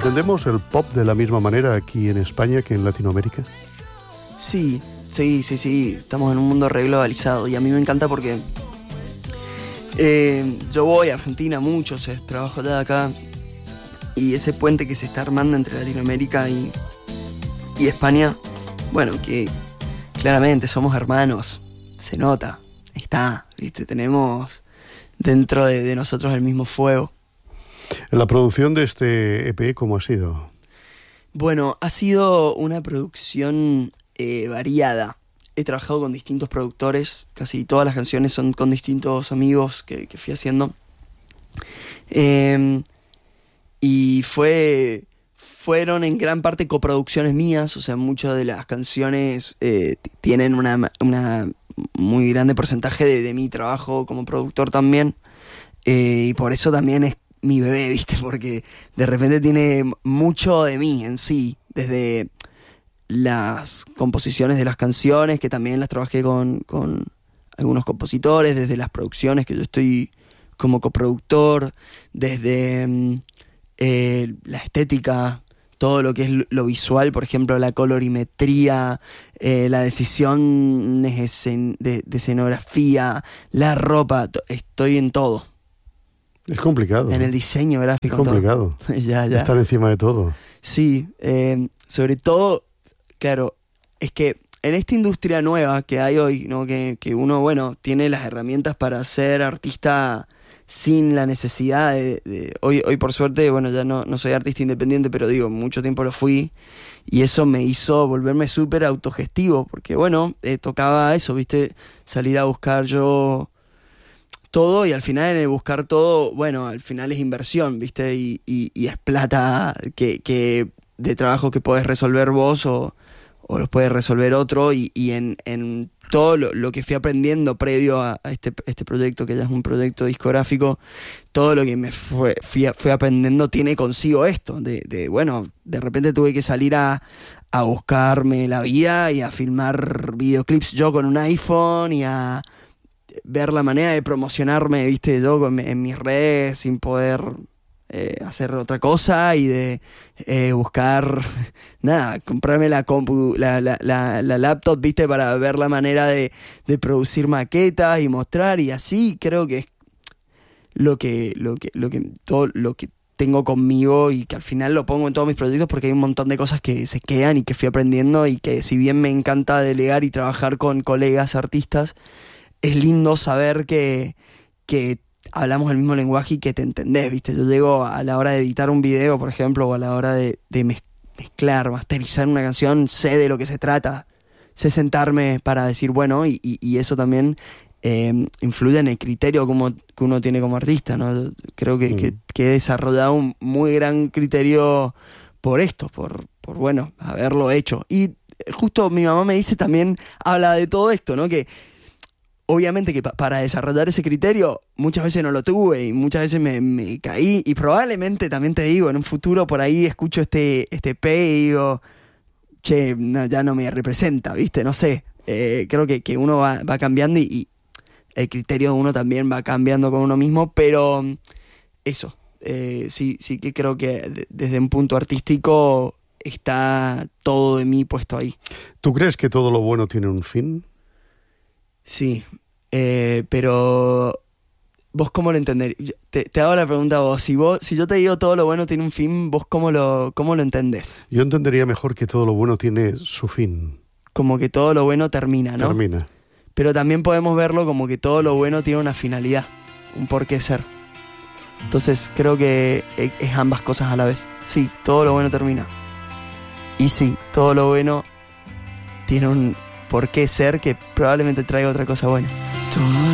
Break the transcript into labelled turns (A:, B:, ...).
A: ¿Entendemos el pop de la misma manera aquí en España que en Latinoamérica?
B: Sí. Estamos en un mundo re globalizado y a mí me encanta porque yo voy a Argentina mucho, trabajo allá de acá, y ese puente que se está armando entre Latinoamérica y España, bueno, que claramente somos hermanos, se nota, está, ¿viste? Tenemos dentro de nosotros el mismo fuego.
A: ¿La producción de este EP cómo ha sido?
B: Bueno, ha sido una producción variada. He trabajado con distintos productores, casi todas las canciones son con distintos amigos que fui haciendo. Y fueron en gran parte coproducciones mías, o sea, muchas de las canciones tienen una muy grande porcentaje de mi trabajo como productor también. Y por eso también es mi bebé, ¿viste? Porque de repente tiene mucho de mí en sí, desde las composiciones de las canciones, que también las trabajé con algunos compositores, desde las producciones, que yo estoy como coproductor, desde la estética, todo lo que es lo visual, por ejemplo, la colorimetría, la decisión de escenografía, la ropa, estoy en todo.
A: Es complicado.
B: En el diseño gráfico.
A: Es complicado.
B: ya.
A: Estar encima de todo.
B: Sí, sobre todo, claro, es que en esta industria nueva que hay hoy, ¿no? Que uno, bueno, tiene las herramientas para ser artista sin la necesidad de hoy por suerte, bueno, ya no soy artista independiente, pero digo, mucho tiempo lo fui, y eso me hizo volverme súper autogestivo, porque bueno, tocaba eso, ¿viste? Salir a buscar yo todo, y al final en el buscar todo, bueno, al final es inversión, ¿viste? Y es plata que de trabajo que podés resolver vos o los puede resolver otro, y en todo lo que fui aprendiendo previo a este proyecto, que ya es un proyecto discográfico, todo lo que me fui aprendiendo tiene consigo esto, bueno, de repente tuve que salir a buscarme la vida y a filmar videoclips yo con un iPhone y a ver la manera de promocionarme, ¿viste? Yo en mis redes sin poder hacer otra cosa, y de buscar, nada, comprarme la compu, la laptop, ¿viste? Para ver la manera de producir maquetas y mostrar, y así creo que es todo lo que tengo conmigo, y que al final lo pongo en todos mis proyectos, porque hay un montón de cosas que se quedan y que fui aprendiendo, y que si bien me encanta delegar y trabajar con colegas artistas, es lindo saber que hablamos el mismo lenguaje y que te entendés, ¿viste? Yo llego a la hora de editar un video, por ejemplo, o a la hora de mezclar, masterizar una canción, sé de lo que se trata, sé sentarme para decir, bueno, y eso también influye en el criterio que uno tiene como artista, ¿no? Yo creo que he desarrollado un muy gran criterio por esto, por bueno, haberlo hecho. Y justo mi mamá me dice también, habla de todo esto, ¿no? Que obviamente que para desarrollar ese criterio muchas veces no lo tuve, y muchas veces me caí, y probablemente también te digo, en un futuro por ahí escucho este EP y digo, che, no, ya no me representa, ¿viste? No sé, creo que uno va cambiando, y el criterio de uno también va cambiando con uno mismo, pero eso, sí que creo que desde un punto artístico está todo de mí puesto ahí.
A: ¿Tú crees que todo lo bueno tiene un fin?
B: Sí, pero ¿vos cómo lo entenderías? Te hago la pregunta a vos. Si yo te digo todo lo bueno tiene un fin, ¿vos cómo lo entendés?
A: Yo entendería mejor que todo lo bueno tiene su fin.
B: Como que todo lo bueno termina, ¿no?
A: Termina.
B: Pero también podemos verlo como que todo lo bueno tiene una finalidad, un por qué ser. Entonces creo que es ambas cosas a la vez. Sí, todo lo bueno termina. Y sí, todo lo bueno tiene un por qué ser que probablemente traiga otra cosa buena.
C: Todo